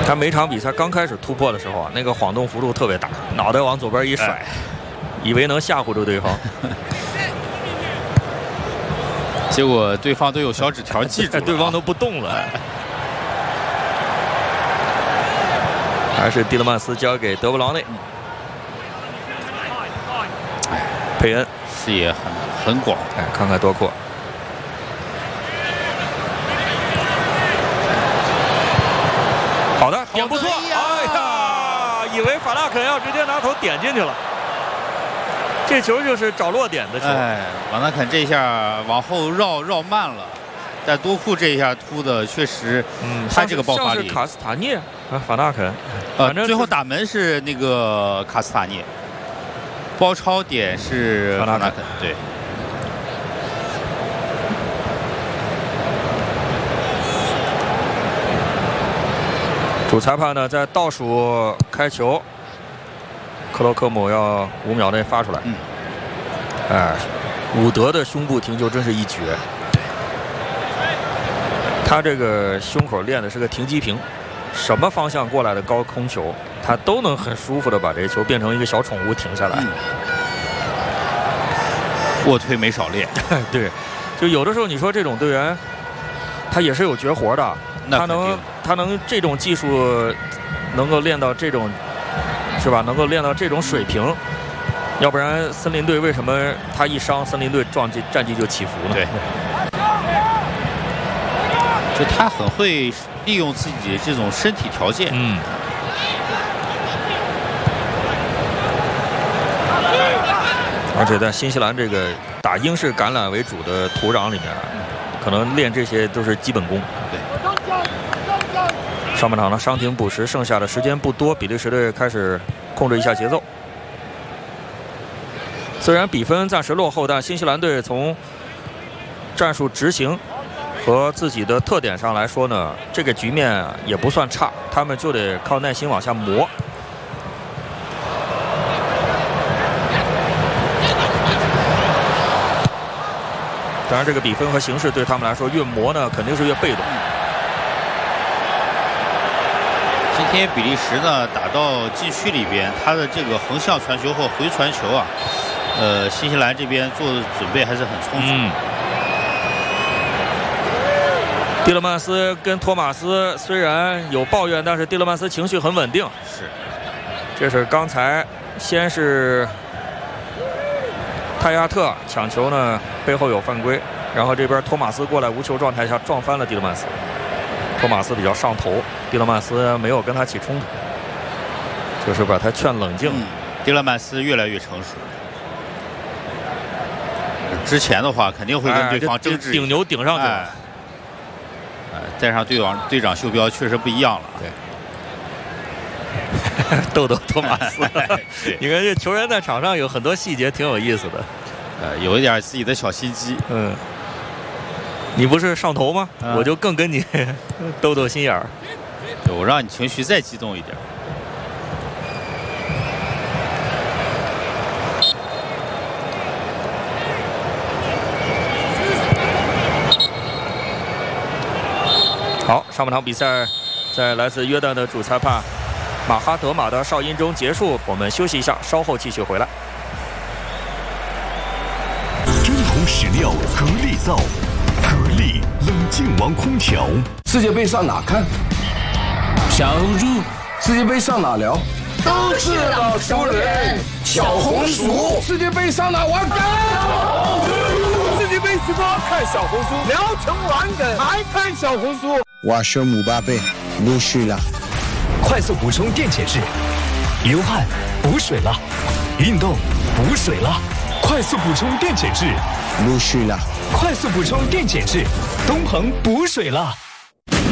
他每场比赛刚开始突破的时候啊，那个晃动幅度特别大，脑袋往左边一甩，以为能吓唬住对方， 结果对方都有小纸条记住了， 对方都不动了。还是蒂勒曼斯交给德布劳内，佩恩视野很广， 哎，看看多库。好的，点不错。哎呀，以为法拉肯要直接拿头点进去了。这球就是找落点的球。 哎，瓦纳肯这一下往后绕慢了，但多库这一下突的确实，他这个爆发力。 像是卡斯塔涅啊，法纳肯。 反正最后打门是那个卡斯塔涅，包抄点是法纳肯。对。 主裁判呢在倒数开球，克洛克姆要5秒内发出来。哎，伍德的胸部停球真是一绝。他这个胸口练的是个停机坪，什么方向过来的高空球，他都能很舒服的把这个球变成一个小宠物停下来。 卧推没少练。 对，就有的时候你说这种队员，他也是有绝活的。他能这种技术能够练到这种，是吧？能够练到这种水平，要不然森林队为什么他一伤，森林队战绩就起伏呢？ 对，就他很会利用自己这种身体条件。 而且在新西兰这个打英式橄榄为主的土壤里面，可能练这些都是基本功。 对。 上半场呢，伤停补时，剩下的时间不多，比利时队开始控制一下节奏。虽然比分暂时落后，但新西兰队从战术执行和自己的特点上来说呢，这个局面也不算差，他们就得靠耐心往下磨。当然，这个比分和形势对他们来说，越磨呢，肯定是越被动。 今天比利时呢打到禁区里边，他的这个横向传球或回传球啊，新西兰这边做的准备还是很充足。 蒂勒曼斯跟托马斯虽然有抱怨，但是蒂勒曼斯情绪很稳定。 是， 这是刚才先是泰亚特抢球呢，背后有犯规，然后这边托马斯过来无球状态下撞翻了蒂勒曼斯。托马斯比较上头，蒂勒曼斯没有跟他起冲突，就是把他劝冷静。 蒂勒曼斯越来越成熟。之前的话肯定会跟对方争执， 顶牛顶上去了。 带上队长袖标确实不一样了。 对，逗托马斯。你看这球员在场上有很多细节挺有意思的， 有一点自己的小心机。 你不是上头吗？我就更跟你逗逗心眼儿。 我让你情绪再激动一点。 好，上半场比赛在来自约旦的主裁判马哈德马的哨音中结束，我们休息一下，稍后继续回来。 真空史料格力造，格力冷静王空调。 世界杯上哪看？ 小红书。 世界杯上哪聊？都是老熟人。小红书。世界杯上哪玩梗？世界杯直播看小红书，聊成玩梗还看小红书。 我是姆巴佩，陆续了。 快速补充电解质，流汗补水了，运动补水了，快速补充电解质， 陆续了。 快速补充电解质，东鹏补水了。